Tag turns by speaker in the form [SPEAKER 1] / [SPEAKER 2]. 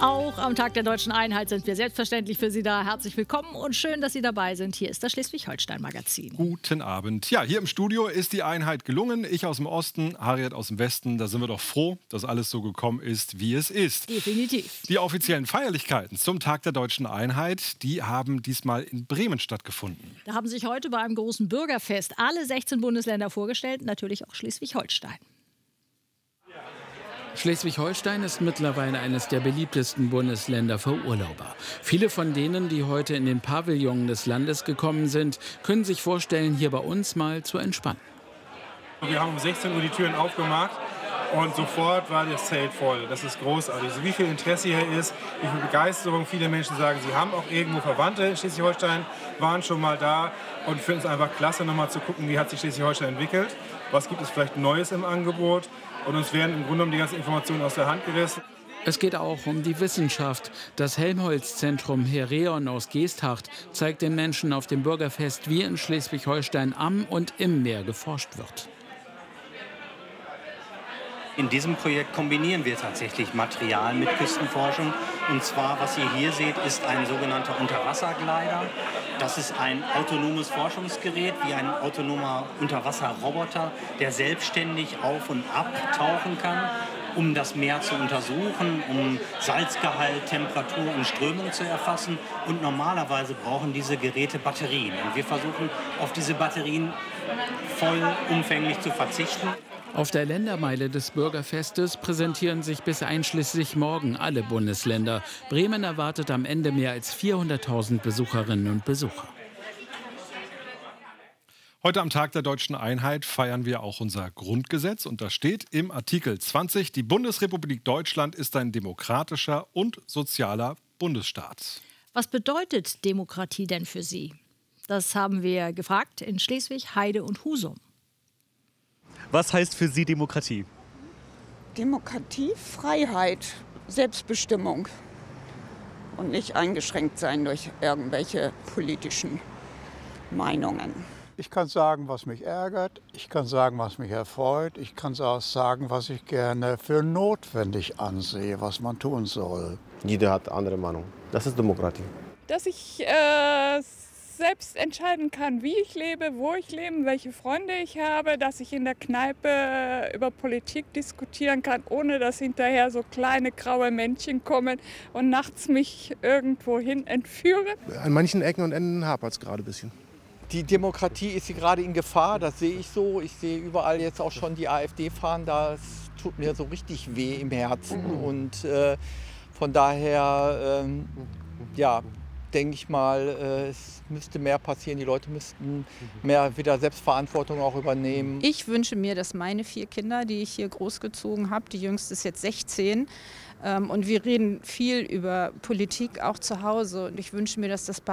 [SPEAKER 1] Auch am Tag der Deutschen Einheit sind wir selbstverständlich für Sie da. Herzlich willkommen und schön, dass Sie dabei sind. Hier ist das Schleswig-Holstein-Magazin.
[SPEAKER 2] Guten Abend. Ja, hier im Studio ist die Einheit gelungen. Ich aus dem Osten, Harriet aus dem Westen. Da sind wir doch froh, dass alles so gekommen ist, wie es ist.
[SPEAKER 1] Definitiv.
[SPEAKER 2] Die offiziellen Feierlichkeiten zum Tag der Deutschen Einheit, die haben diesmal in Bremen stattgefunden.
[SPEAKER 1] Da haben sich heute bei einem großen Bürgerfest alle 16 Bundesländer vorgestellt, natürlich auch Schleswig-Holstein.
[SPEAKER 3] Schleswig-Holstein ist mittlerweile eines der beliebtesten Bundesländer für Urlauber. Viele von denen, die heute in den Pavillon des Landes gekommen sind, können sich vorstellen, hier bei uns mal zu entspannen.
[SPEAKER 4] Wir haben um 16 Uhr die Türen aufgemacht und sofort war das Zelt voll. Das ist großartig. Also wie viel Interesse hier ist, wie viel Begeisterung. Viele Menschen sagen, sie haben auch irgendwo Verwandte in Schleswig-Holstein, waren schon mal da und finden es einfach klasse, nochmal zu gucken, wie hat sich Schleswig-Holstein entwickelt. Was gibt es vielleicht Neues im Angebot? Und uns werden im Grunde genommen die ganzen Informationen aus der Hand gerissen.
[SPEAKER 3] Es geht auch um die Wissenschaft. Das Helmholtz-Zentrum Hereon aus Geesthacht zeigt den Menschen auf dem Bürgerfest, wie in Schleswig-Holstein am und im Meer geforscht wird.
[SPEAKER 5] In diesem Projekt kombinieren wir tatsächlich Material mit Küstenforschung. Und zwar, was ihr hier seht, ist ein sogenannter Unterwasserglider. Das ist ein autonomes Forschungsgerät, wie ein autonomer Unterwasserroboter, der selbstständig auf- und abtauchen kann, um das Meer zu untersuchen, um Salzgehalt, Temperatur und Strömung zu erfassen. Und normalerweise brauchen diese Geräte Batterien. Und wir versuchen, auf diese Batterien vollumfänglich zu verzichten.
[SPEAKER 3] Auf der Ländermeile des Bürgerfestes präsentieren sich bis einschließlich morgen alle Bundesländer. Bremen erwartet am Ende mehr als 400.000 Besucherinnen und Besucher.
[SPEAKER 2] Heute am Tag der Deutschen Einheit feiern wir auch unser Grundgesetz. Und da steht im Artikel 20, die Bundesrepublik Deutschland ist ein demokratischer und sozialer Bundesstaat.
[SPEAKER 1] Was bedeutet Demokratie denn für Sie? Das haben wir gefragt in Schleswig, Heide und Husum.
[SPEAKER 6] Was heißt für Sie Demokratie?
[SPEAKER 7] Demokratie, Freiheit, Selbstbestimmung und nicht eingeschränkt sein durch irgendwelche politischen Meinungen.
[SPEAKER 8] Ich kann sagen, was mich ärgert, ich kann sagen, was mich erfreut, ich kann auch sagen, was ich gerne für notwendig ansehe, was man tun soll.
[SPEAKER 9] Jeder hat eine andere Meinung. Das ist Demokratie.
[SPEAKER 10] Dass ich selbst entscheiden kann, wie ich lebe, wo ich lebe, welche Freunde ich habe, dass ich in der Kneipe über Politik diskutieren kann, ohne dass hinterher so kleine graue Männchen kommen und nachts mich irgendwohin entführen.
[SPEAKER 11] An manchen Ecken und Enden hapert es gerade ein bisschen.
[SPEAKER 12] Die Demokratie ist hier gerade in Gefahr, das sehe ich so. Ich sehe überall jetzt auch schon die AfD fahren, das tut mir so richtig weh im Herzen. Und von daher, denke ich mal, es müsste mehr passieren. Die Leute müssten mehr wieder Selbstverantwortung auch übernehmen.
[SPEAKER 13] Ich wünsche mir, dass meine 4 Kinder, die ich hier großgezogen habe, die jüngste ist jetzt 16, und wir reden viel über Politik auch zu Hause. Und ich wünsche mir, dass das bei